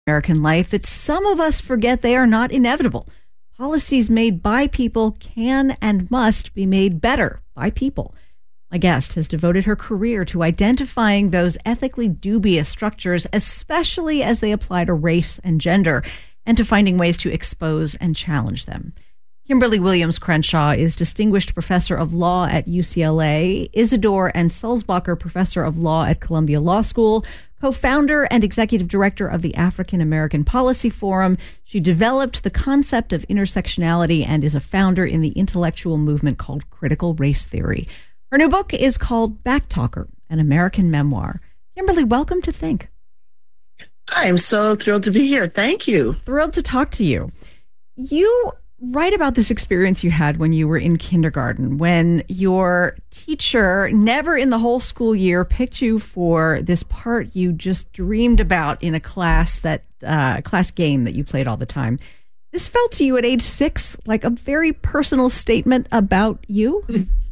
American life that some of us forget they are not inevitable. Policies made by people can and must be made better by people. My guest has devoted her career to identifying those ethically dubious structures, especially as they apply to race and gender, and to finding ways to expose and challenge them. Kimberly Williams Crenshaw is Distinguished Professor of Law at UCLA, Isidore and Sulzbacher Professor of Law at Columbia Law School, co-founder and executive director of the African American Policy Forum. She developed the concept of intersectionality and is a founder in the intellectual movement called critical race theory. Her new book is called Backtalker, an American memoir. Kimberly, welcome to Think. I am so thrilled to be here. Thank you. Thrilled to talk to you. You write about this experience you had when you were in kindergarten, when your teacher, never in the whole school year, picked you for this part you just dreamed about in a class game that you played all the time. This felt to you at age 6 like a very personal statement about you?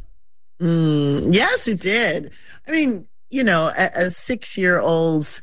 Yes, it did. I mean, as 6-year-olds,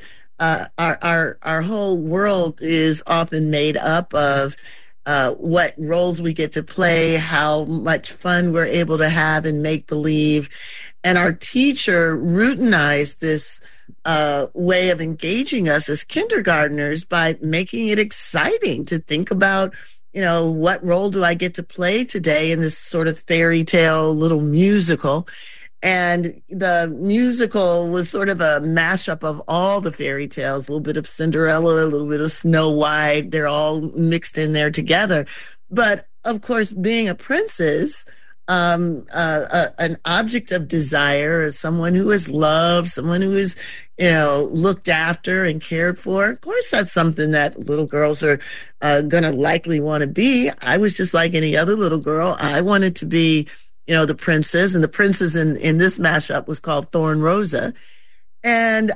our whole world is often made up of what roles we get to play, how much fun we're able to have and make believe. And our teacher routinized this way of engaging us as kindergartners by making it exciting to think about, what role do I get to play today in this sort of fairy tale little musical. And the musical was sort of a mashup of all the fairy tales, a little bit of Cinderella, a little bit of Snow White. They're all mixed in there together. But of course, being a princess, an object of desire, someone who is loved, someone who is, looked after and cared for. Of course, that's something that little girls are going to likely want to be. I was just like any other little girl. I wanted to be the princess, and the princess in this mashup was called Thorn Rosa. And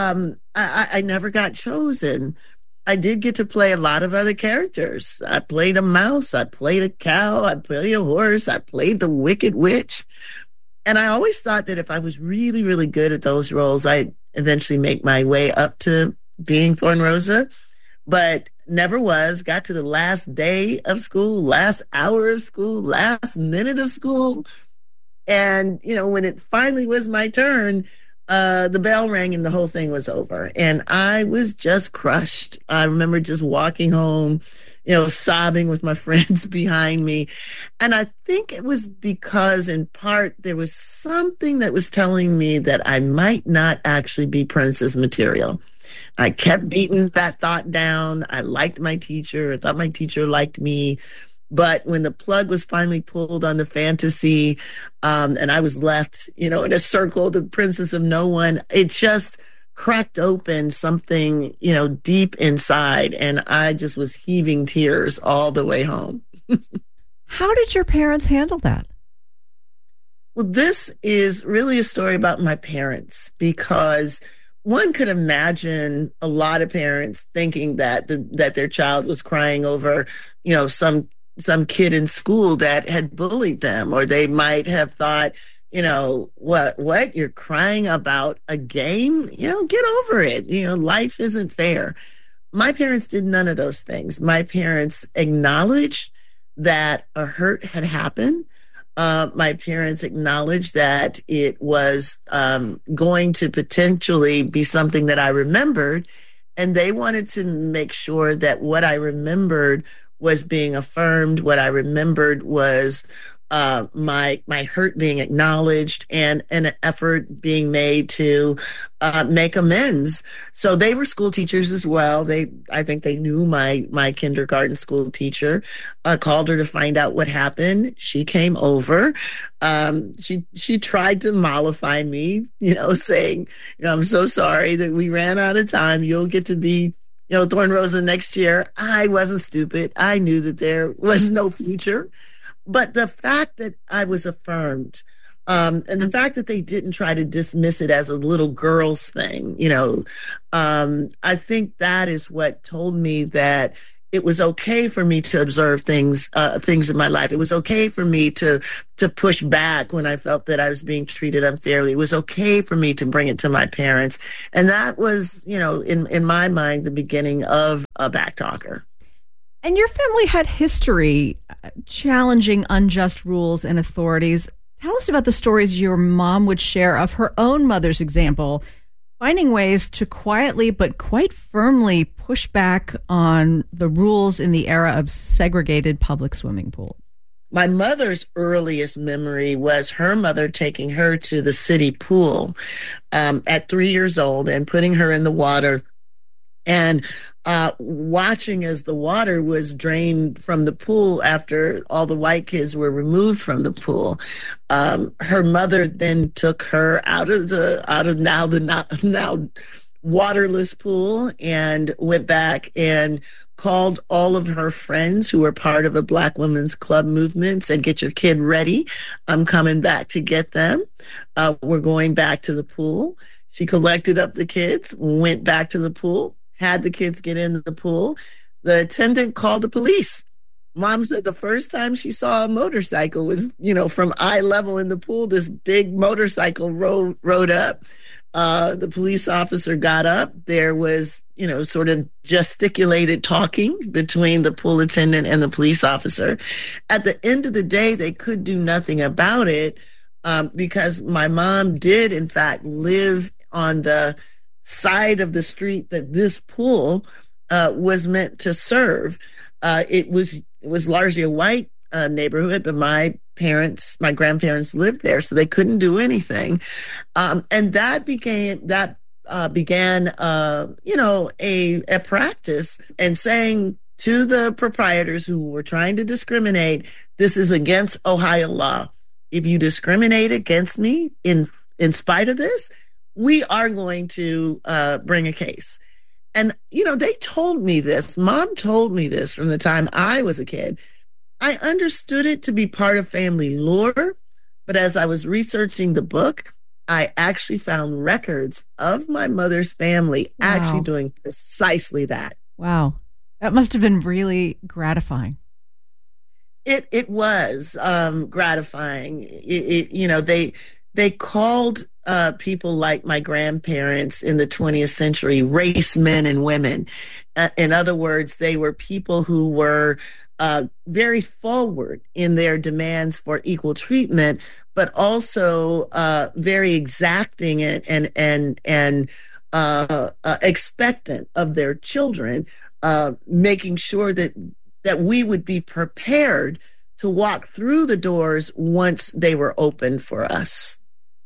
I never got chosen. I did get to play a lot of other characters. I played a mouse, I played a cow, I played a horse, I played the Wicked Witch. And I always thought that if I was really, really good at those roles, I'd eventually make my way up to being Thorn Rosa. But never was. Got to the last day of school, last hour of school, last minute of school. And, when it finally was my turn, the bell rang and the whole thing was over. And I was just crushed. I remember just walking home, sobbing with my friends behind me. And I think it was because, in part, there was something that was telling me that I might not actually be princess material. I kept beating that thought down. I liked my teacher. I thought my teacher liked me. But when the plug was finally pulled on the fantasy, and I was left, in a circle, the princess of no one, it just cracked open something, deep inside. And I just was heaving tears all the way home. How did your parents handle that? Well, this is really a story about my parents, because one could imagine a lot of parents thinking that that their child was crying over, some kid in school that had bullied them, or they might have thought, what you're crying about a game? Get over it. Life isn't fair. My parents did none of those things. My parents acknowledged that a hurt had happened. My parents acknowledged that it was going to potentially be something that I remembered, and they wanted to make sure that what I remembered was being affirmed. What I remembered was my hurt being acknowledged, and an effort being made to make amends. So they were school teachers as well. I think they knew my kindergarten school teacher. Called her to find out what happened. She came over. She tried to mollify me, saying, I'm so sorry that we ran out of time. You'll get to be Thorn Rosa next year. I wasn't stupid. I knew that there was no future. But the fact that I was affirmed, and the fact that they didn't try to dismiss it as a little girl's thing, I think that is what told me that it was okay for me to observe things in my life. It was okay for me to push back when I felt that I was being treated unfairly. It was okay for me to bring it to my parents. And that was, in my mind, the beginning of a backtalker. And your family had history challenging unjust rules and authorities. Tell us about the stories your mom would share of her own mother's example, finding ways to quietly but quite firmly push back on the rules in the era of segregated public swimming pools. My mother's earliest memory was her mother taking her to the city pool at 3 years old and putting her in the water and watching as the water was drained from the pool after all the white kids were removed from the pool. Her mother then took her out of the now waterless pool and went back and called all of her friends who were part of a Black Women's Club movement, said, "Get your kid ready. I'm coming back to get them. We're going back to the pool." She collected up the kids, went back to the pool, had the kids get in the pool. The attendant called the police. Mom said the first time she saw a motorcycle was, from eye level in the pool, this big motorcycle rode up. The police officer got up. There was, sort of gesticulated talking between the pool attendant and the police officer. At the end of the day, they could do nothing about it because my mom did, in fact, live on the side of the street that this pool was meant to serve. It was largely a white neighborhood, but my grandparents lived there, so they couldn't do anything. And that began a practice, and saying to the proprietors who were trying to discriminate, "This is against Ohio law. If you discriminate against me in spite of this, we are going to bring a case." And, they told me this. Mom told me this from the time I was a kid. I understood it to be part of family lore, but as I was researching the book, I actually found records of my mother's family actually doing precisely that. Wow. That must have been really gratifying. It was gratifying. They called people like my grandparents in the 20th century race men and women. In other words, they were people who were very forward in their demands for equal treatment, but also very exacting and expectant of their children, making sure that we would be prepared to walk through the doors once they were open for us.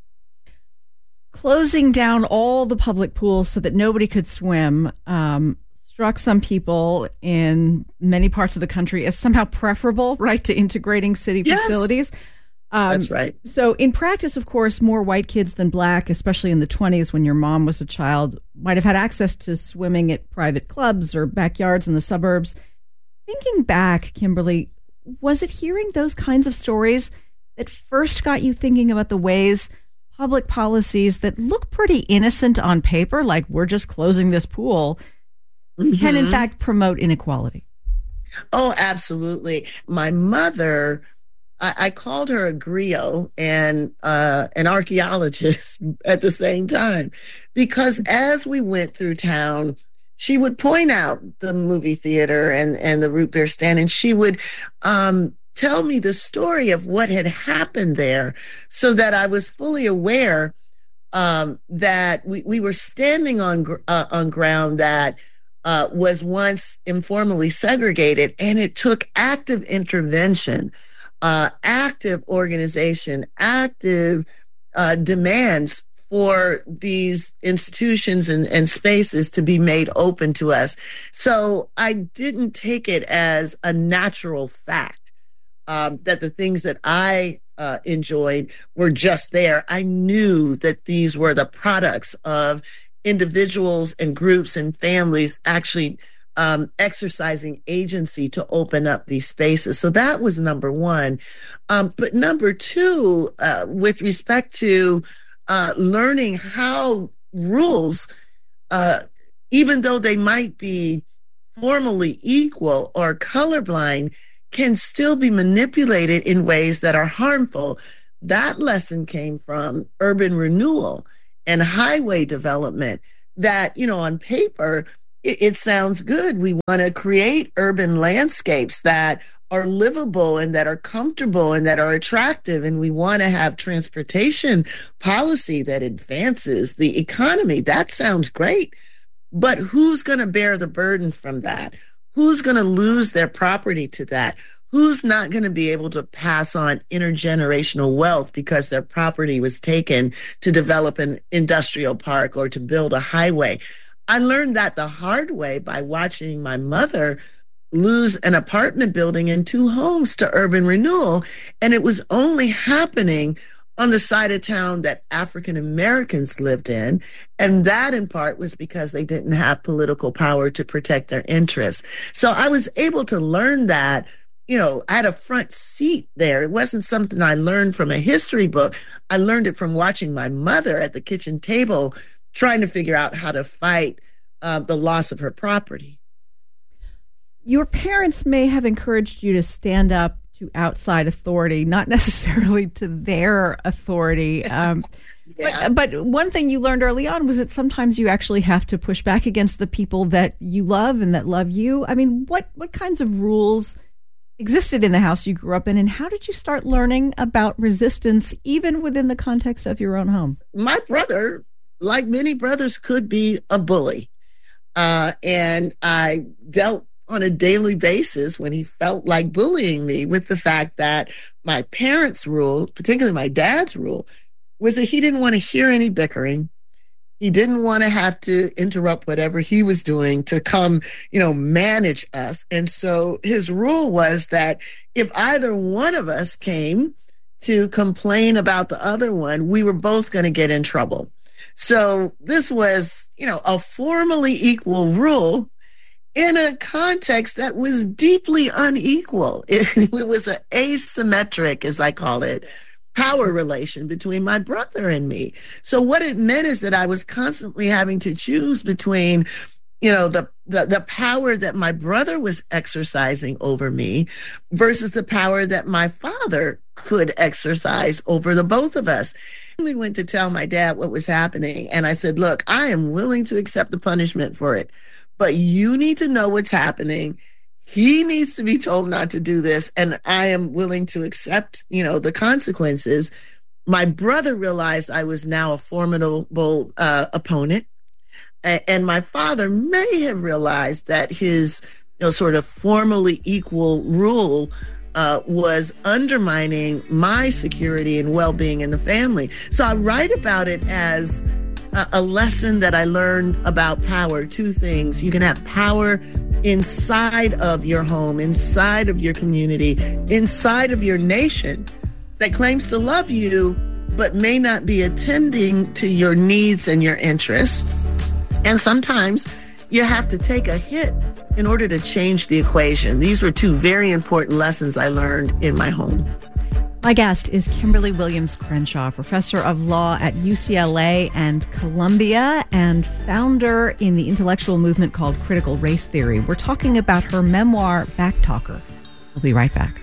Closing down all the public pools so that nobody could swim struck some people in many parts of the country as somehow preferable, right, to integrating city facilities. That's right. So in practice, of course, more white kids than black, especially in the 20s when your mom was a child, might have had access to swimming at private clubs or backyards in the suburbs. Thinking back, Kimberly, was it hearing those kinds of stories that first got you thinking about the ways public policies that look pretty innocent on paper, like we're just closing this pool, can in fact promote inequality? Oh, absolutely. My mother, I called her a griot and an archaeologist at the same time, because as we went through town, she would point out the movie theater and the root beer stand, and she would tell me the story of what had happened there, so that I was fully aware that we were standing on ground that was once informally segregated, and it took active intervention, active organization, active demands for these institutions and spaces to be made open to us. So I didn't take it as a natural fact that the things that I enjoyed were just there. I knew that these were the products of individuals and groups and families actually exercising agency to open up these spaces. So that was number one. But number two, with respect to learning how rules, even though they might be formally equal or colorblind can still be manipulated in ways that are harmful. That lesson came from urban renewal and highway development that, on paper, it sounds good. We want to create urban landscapes that are livable and that are comfortable and that are attractive. And we want to have transportation policy that advances the economy. That sounds great. But who's going to bear the burden from that? Who's going to lose their property to that? Who's not going to be able to pass on intergenerational wealth because their property was taken to develop an industrial park or to build a highway? I learned that the hard way by watching my mother lose an apartment building and 2 homes to urban renewal. And it was only happening on the side of town that African Americans lived in. And that in part was because they didn't have political power to protect their interests. So I was able to learn that, I had a front seat there. It wasn't something I learned from a history book. I learned it from watching my mother at the kitchen table trying to figure out how to fight the loss of her property. Your parents may have encouraged you to stand up to outside authority, not necessarily to their authority. Yeah. But one thing you learned early on was that sometimes you actually have to push back against the people that you love and that love you. I mean, what kinds of rules existed in the house you grew up in, and how did you start learning about resistance, even within the context of your own home? My brother, like many brothers, could be a bully. And I dealt on a daily basis when he felt like bullying me with the fact that my parents' rule, particularly my dad's rule, was that he didn't want to hear any bickering. He didn't want to have to interrupt whatever he was doing to come, manage us. And so his rule was that if either one of us came to complain about the other one, we were both going to get in trouble. So this was, a formally equal rule in a context that was deeply unequal. It was an asymmetric, as I call it, power relation between my brother and me. So what it meant is that I was constantly having to choose between, the power that my brother was exercising over me versus the power that my father could exercise over the both of us. I went to tell my dad what was happening, and I said, look, I am willing to accept the punishment for it, but you need to know what's happening. He needs to be told not to do this, and I am willing to accept, the consequences. My brother realized I was now a formidable opponent, and my father may have realized that his, sort of formally equal rule was undermining my security and well-being in the family. So I write about it as a lesson that I learned about power. 2 things. You can have power inside of your home, inside of your community, inside of your nation that claims to love you, but may not be attending to your needs and your interests. And sometimes you have to take a hit in order to change the equation. These were 2 very important lessons I learned in my home. My guest is Kimberly Williams Crenshaw, professor of law at UCLA and Columbia and founder in the intellectual movement called Critical Race Theory. We're talking about her memoir, Backtalker. We'll be right back.